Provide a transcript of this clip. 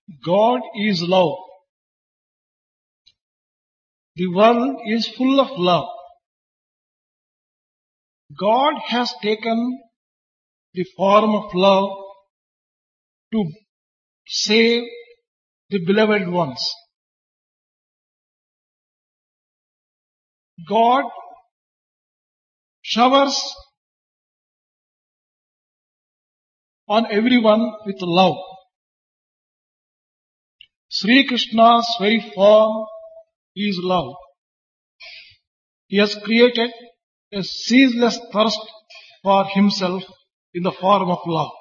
God is love. The world is full of love. God has taken the form of love to save the beloved ones. God showers on everyone with love. Sri Krishna's very form is love. He has created a ceaseless thirst for himself in the form of love.